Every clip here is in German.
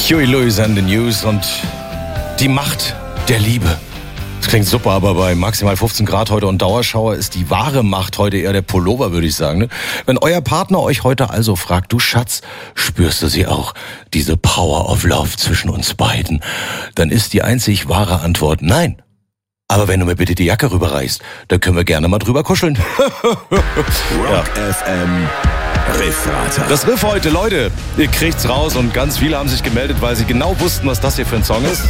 Huey Lewis and the News und die Macht der Liebe. Das klingt super, aber bei maximal 15 Grad heute und Dauerschauer ist die wahre Macht heute eher der Pullover, würde ich sagen. Ne? Wenn euer Partner euch heute also fragt, du Schatz, spürst du sie auch, diese Power of Love zwischen uns beiden, dann ist die einzig wahre Antwort nein. Aber wenn du mir bitte die Jacke rüberreichst, dann können wir gerne mal drüber kuscheln. Rock FM Riffrater. Das Riff heute, Leute, ihr kriegt's raus und ganz viele haben sich gemeldet, weil sie genau wussten, was das hier für ein Song ist.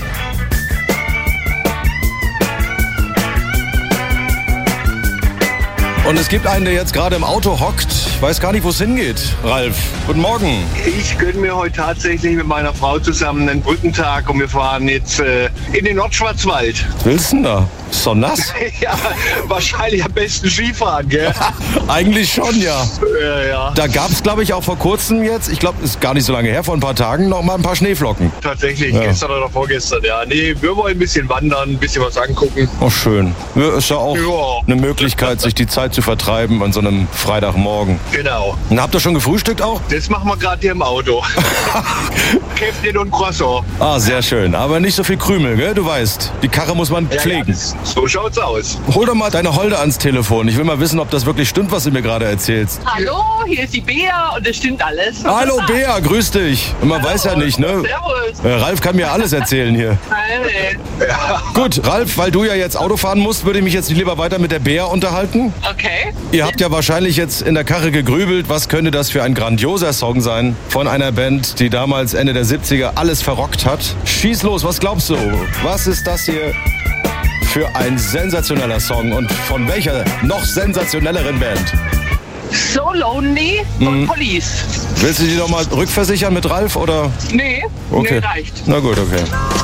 Und es gibt einen, der jetzt gerade im Auto hockt. Ich weiß gar nicht, wo es hingeht. Ralf, guten Morgen. Ich gönne mir heute tatsächlich mit meiner Frau zusammen einen Brückentag und wir fahren jetzt in den Nordschwarzwald. Was willst du denn da? Ist doch nass? Ja, wahrscheinlich am besten Skifahren, gell? Eigentlich schon, ja. Ja. Da gab es, glaube ich, auch vor kurzem jetzt, ich glaube, ist gar nicht so lange her, vor ein paar Tagen, noch mal ein paar Schneeflocken. Tatsächlich, Ja. Gestern oder vorgestern, ja. Nee, wir wollen ein bisschen wandern, ein bisschen was angucken. Oh, schön. Ja, ist ja auch Ja. eine Möglichkeit, sich die Zeit zu vertreiben an so einem Freitagmorgen. Genau. Und habt ihr schon gefrühstückt auch? Das machen wir gerade hier im Auto. Käffchen und Croissant. Ah, sehr schön. Aber nicht so viel Krümel, gell? Du weißt, die Karre muss man pflegen. Ja, so schaut's aus. Hol doch mal deine Holde ans Telefon. Ich will mal wissen, ob das wirklich stimmt, was du mir gerade erzählst. Hallo, hier ist die Bea und es stimmt alles. Hallo Bea, grüß dich. Man weiß ja nicht, ne? Servus. Ralf kann mir alles erzählen hier. Hi. Gut, Ralf, weil du ja jetzt Auto fahren musst, würde ich mich jetzt lieber weiter mit der Bea unterhalten. Okay. Ihr habt ja wahrscheinlich jetzt in der Karre gegrübelt, was könnte das für ein grandioser Song sein von einer Band, die damals Ende der 70er alles verrockt hat. Schieß los, was glaubst du? Was ist das hier für ein sensationeller Song und von welcher noch sensationelleren Band? So Lonely von Police. Willst du die noch mal rückversichern mit Ralf oder? Nee, Okay. nee, reicht. Na gut, okay.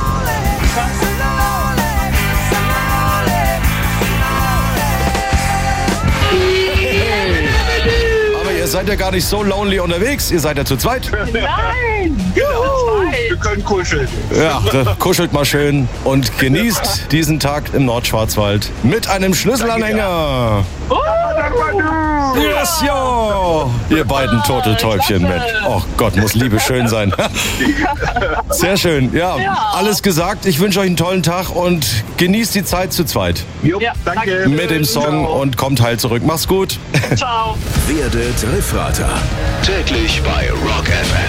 Aber ihr seid ja gar nicht so lonely unterwegs, ihr seid ja zu zweit. Nein! Wir können kuscheln. Ja, kuschelt mal schön und genießt diesen Tag im Nordschwarzwald mit einem Schlüsselanhänger. Yes, yo! Ihr beiden Turteltäubchen, Mensch. Oh Gott, muss Liebe schön sein. Sehr schön. Ja, alles gesagt. Ich wünsche euch einen tollen Tag und genießt die Zeit zu zweit Jo, Ja, danke. mit dem Song und kommt heil zurück. Mach's gut. Ciao. Werdet Riffrater. Täglich bei Rock FM.